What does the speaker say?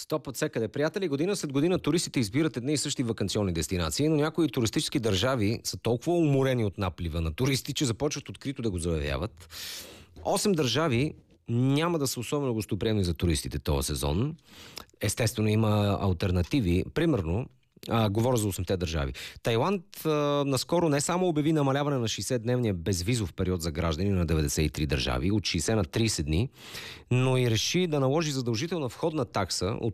100 път всекъде. Приятели, година след година туристите избират едни и същи ваканционни дестинации, но някои туристически държави са толкова уморени от наплива на туристи, че започват открито да го заявяват. 8 държави няма да са особено гостоприемни за туристите този сезон. Естествено има алтернативи. Примерно, говоря за 8-те държави. Тайланд наскоро не само обяви намаляване на 60-дневния безвизов период за граждани на 93 държави, от 60 на 30 дни, но и реши да наложи задължителна входна такса от